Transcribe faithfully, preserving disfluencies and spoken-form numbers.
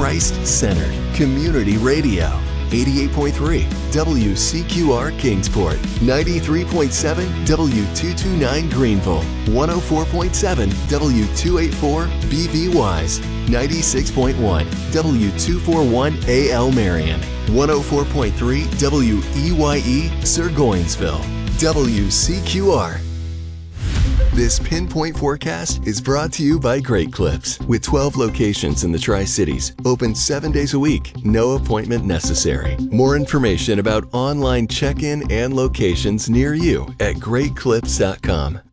Christ-centered community radio. eighty-eight point three W C Q R Kingsport, ninety-three point seven W two twenty-nine Greenville, one oh four point seven W two eighty-four B V Wise, ninety-six point one W two forty-one A L Marion, one oh four point three W E Y E Sirgoinsville. W C Q R. This Pinpoint Forecast is brought to you by Great Clips, with twelve locations in the Tri-Cities, open seven days a week, no appointment necessary. More information about online check-in and locations near you at great clips dot com.